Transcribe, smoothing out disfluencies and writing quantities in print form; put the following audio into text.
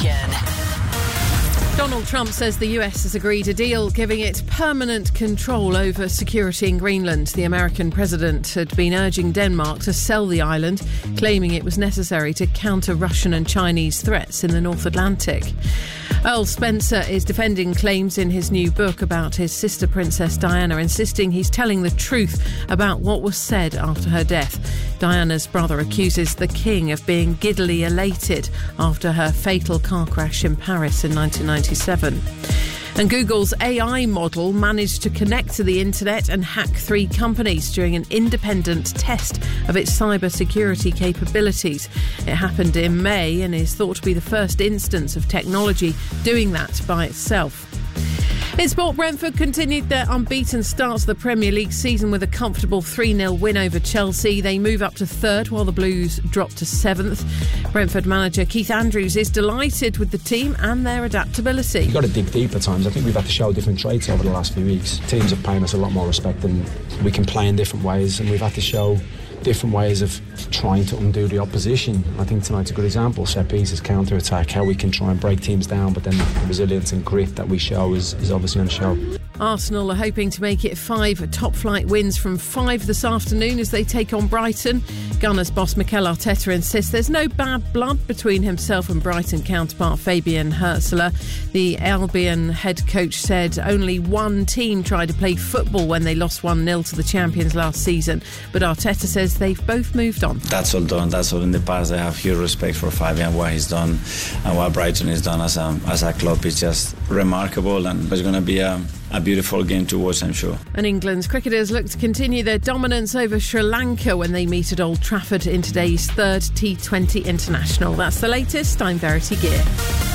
Nation. Donald Trump says the US has agreed a deal giving it permanent control over security in Greenland. The American president had been urging Denmark to sell the island, claiming it was necessary to counter Russian and Chinese threats in the North Atlantic. Earl Spencer is defending claims in his new book about his sister Princess Diana, insisting he's telling the truth about what was said after her death. Diana's brother accuses the king of being giddily elated after her fatal car crash in Paris in 1997. And Google's AI model managed to connect to the internet and hack 3 companies during an independent test of its cybersecurity capabilities. It happened in May and is thought to be the first instance of technology doing that by itself. In sport, Brentford continued their unbeaten start to the Premier League season with a comfortable 3-0 win over Chelsea. They move up to 3rd while the Blues drop to 7th. Brentford manager Keith Andrews is delighted with the team and their adaptability. You've got to dig deep at times. I think we've had to show different traits over the last few weeks. Teams have paid us a lot more respect and we can play in different ways, and we've had to show different ways of trying to undo the opposition. I think tonight's a good example. Set pieces, counter-attack, how we can try and break teams down, but then the resilience and grit that we show is obviously on show. Arsenal are hoping to make it 5 top-flight wins from 5 this afternoon as they take on Brighton. Gunners boss Mikel Arteta insists there's no bad blood between himself and Brighton counterpart Fabian Hürzeler. The Albion head coach said only one team tried to play football when they lost 1-0 to the champions last season, but Arteta says they've both moved on. That's all done, that's all in the past. I have huge respect for Fabian, what he's done and what Brighton has done as a club. It's just remarkable, and it's going to be a beautiful game to watch, I'm sure. And England's cricketers look to continue their dominance over Sri Lanka when they meet at Old Trafford in today's 3rd T20 International. That's the latest. I'm Verity Gear.